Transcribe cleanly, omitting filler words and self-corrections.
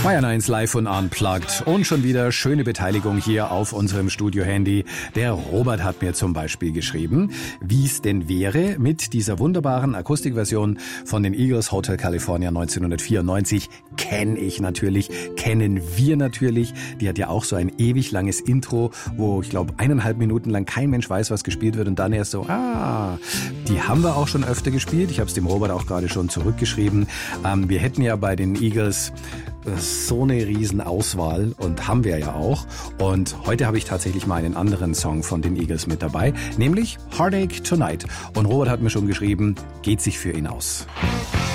Bayern 1 live und unplugged und schon wieder schöne Beteiligung hier auf unserem Studio-Handy. Der Robert hat mir zum Beispiel geschrieben, wie es denn wäre mit dieser wunderbaren Akustikversion von den Eagles, Hotel California 1994. Kennen wir natürlich. Die hat ja auch so ein ewig langes Intro, wo ich glaube 1,5 Minuten lang kein Mensch weiß, was gespielt wird und dann erst so, die haben wir auch schon öfter gespielt. Ich habe es dem Robert auch gerade schon zurückgeschrieben. Wir hätten ja bei den Eagles so eine riesen Auswahl und haben wir ja auch. Und heute habe ich tatsächlich mal einen anderen Song von den Eagles mit dabei, nämlich Heartache Tonight. Und Robert hat mir schon geschrieben, geht sich für ihn aus.